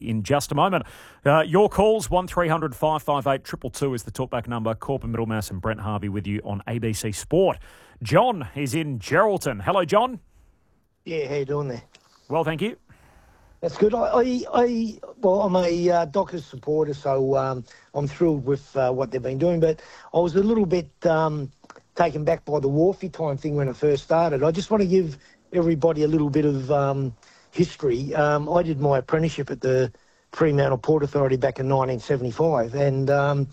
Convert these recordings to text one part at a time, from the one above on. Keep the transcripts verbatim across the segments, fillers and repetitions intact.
in just a moment. Uh, your calls, one three hundred five five eight two two two is the talkback number. Corbin Middlemass and Brent Harvey with you on A B C Sport. John is in Geraldton. Hello, John. Yeah, how you doing there? Well, thank you. That's good. I, I, I well, I'm a uh, Dockers supporter, so um, I'm thrilled with uh, what they've been doing. But I was a little bit um, taken back by the Wharfie time thing when it first started. I just want to give everybody a little bit of um, history. Um, I did my apprenticeship at the Fremantle Port Authority back in nineteen seventy-five, and um,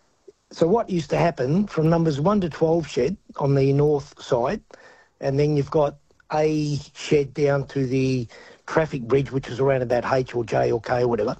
so what used to happen from numbers one to twelve shed on the north side, and then you've got a shed down to the traffic bridge, which is around about H or J or K or whatever.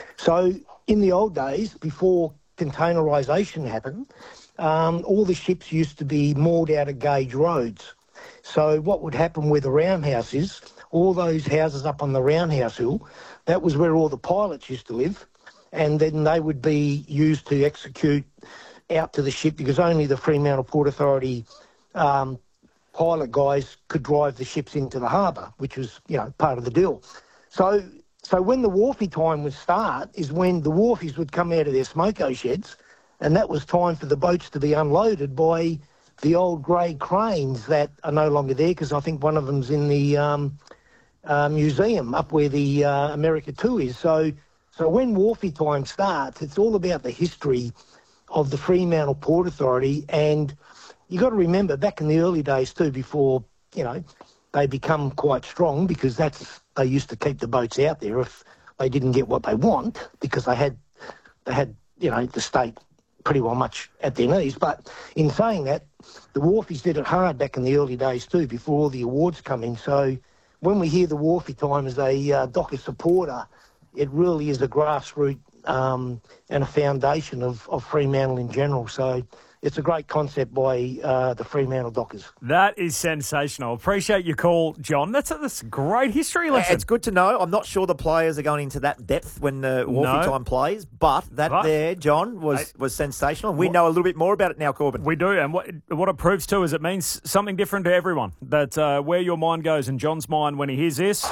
So in the old days, before containerisation happened, um, all the ships used to be moored out of gauge roads. So what would happen where the roundhouse is, all those houses up on the roundhouse hill, that was where all the pilots used to live, and then they would be used to execute out to the ship, because only the Fremantle Port Authority um, pilot guys could drive the ships into the harbour, which was, you know, part of the deal. So so when the wharfie time would start is when the wharfies would come out of their smoko sheds, and that was time for the boats to be unloaded by the old grey cranes that are no longer there, because I think one of them's in the um, uh, museum up where the uh, America two is. So, so when wharfie time starts, it's all about the history of the Fremantle Port Authority. And you got to remember, back in the early days too, before, you know, they become quite strong, because that's, they used to keep the boats out there if they didn't get what they want, because they had, they had, you know, the state pretty well much at their knees. But in saying that, the wharfies did it hard back in the early days too, before all the awards come in. So when we hear the wharfie time as a uh, Dockers supporter, it really is a grassroots um, and a foundation of, of Fremantle in general. So it's a great concept by uh, the Fremantle Dockers. That is sensational. Appreciate your call, John. That's a, that's a great history lesson. It's good to know. I'm not sure the players are going into that depth when the Wharfie No. time plays, but that But- there, John, was, Hey. was sensational. We What- know a little bit more about it now, Corbin. We do, and what what it proves too is it means something different to everyone. That uh, where your mind goes, and John's mind when he hears this,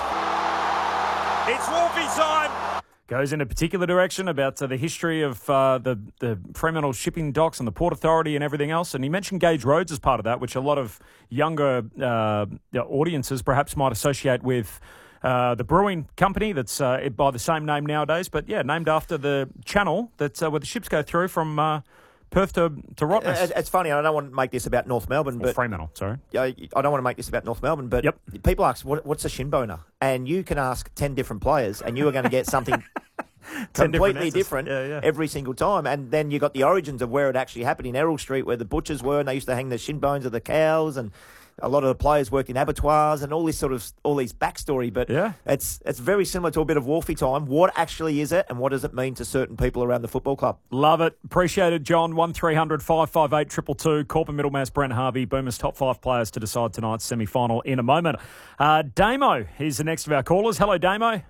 it's Wolfie time. Goes in a particular direction about uh, the history of uh, the the Fremantle shipping docks and the Port Authority and everything else. And he mentioned Gauge Roads as part of that, which a lot of younger uh, audiences perhaps might associate with uh, the brewing company that's uh, by the same name nowadays. But yeah, named after the channel that uh, where the ships go through from Uh, Perth to, to Rottnest. It- It's funny, I don't want to make this about North Melbourne, Or but Fremantle, sorry. I I don't want to make this about North Melbourne, but Yep. people ask, what, what's a shin boner? And you can ask ten different players, and you are going to get something Ten different completely answers. different Yeah, yeah. every single time. And then you got the origins of where it actually happened in Errol Street, where the butchers were, and they used to hang the shin bones of the cows, and a lot of the players worked in abattoirs, and all this sort of all these backstory. But Yeah. it's it's very similar to a bit of Wharfie time. What actually is it, and what does it mean to certain people around the football club? Love it. Appreciate it, John. one three hundred five five eight two two two. Corbin Middlemass, Brent Harvey, Boomer's top five players to decide tonight's semi-final in a moment. Uh, Damo is the next of our callers. Hello, Damo.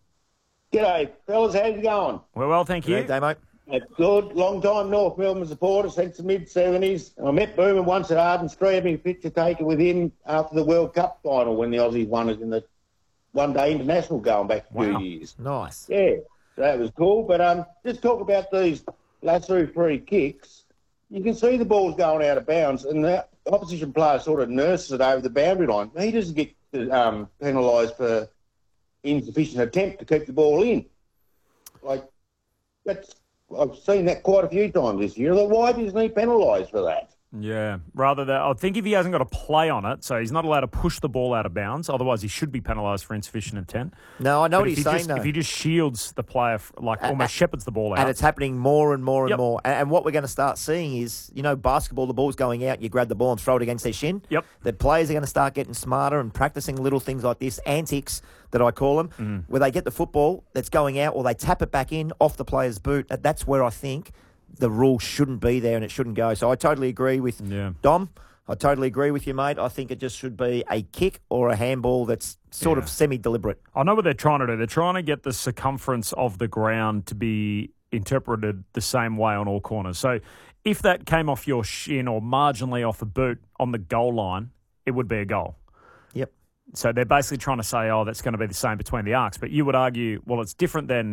G'day, fellas. How's it going? Well, well, thank you. Yeah, Damo. Uh, Good. Long time North Melbourne supporter since the mid seventies. I met Boomer once at Arden Street, had me a picture taken with him after the World Cup final when the Aussies won it in the one-day international going back a Wow. few years. Nice. Yeah, so that was cool. But um, just talk about these lasso free kicks. You can see the ball's going out of bounds, and the opposition player sort of nurses it over the boundary line. He doesn't get um, penalised for insufficient attempt to keep the ball in. Like, that's I've seen that quite a few times this year. Like, why doesn't he penalised for that? Yeah, rather than, I think if he hasn't got a play on it, so he's not allowed to push the ball out of bounds, otherwise he should be penalised for insufficient intent. No, I know But what if he's he saying, just, though. If he just shields the player, like Uh, almost shepherds the ball out. And it's happening more and more and Yep. more. And, and what we're going to start seeing is, you know, basketball, the ball's going out, you grab the ball and throw it against their shin. Yep. The players are going to start getting smarter and practicing little things like this, antics that I call them, Mm. where they get the football that's going out or they tap it back in off the player's boot. That- That's where I think the rule shouldn't be there and it shouldn't go. So I totally agree with Yeah. Dom. I totally agree with you, mate. I think it just should be a kick or a handball that's sort Yeah. of semi-deliberate. I know what they're trying to do. They're trying to get the circumference of the ground to be interpreted the same way on all corners. So if that came off your shin or marginally off a boot on the goal line, it would be a goal. Yep. So they're basically trying to say, oh, that's going to be the same between the arcs. But you would argue, well, it's different than